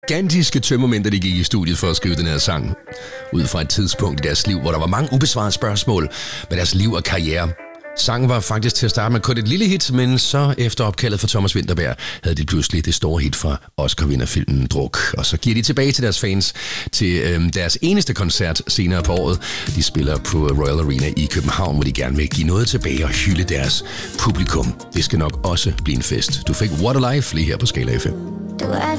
Gigantiske tømmermænd, de gik i studiet for at skrive den her sang. Ud fra et tidspunkt i deres liv, hvor der var mange ubesvarede spørgsmål med deres liv og karriere. Sangen var faktisk til at starte med kun et lille hit, men så efter opkaldet fra Thomas Vinterberg havde de pludselig det store hit fra Oscar-vinderfilmen Druk. Og så giver de tilbage til deres fans til deres eneste koncert senere på året. De spiller på Royal Arena i København, hvor de gerne vil give noget tilbage og hylde deres publikum. Det skal nok også blive en fest. Du fik What a Life lige her på Skala FM. Du er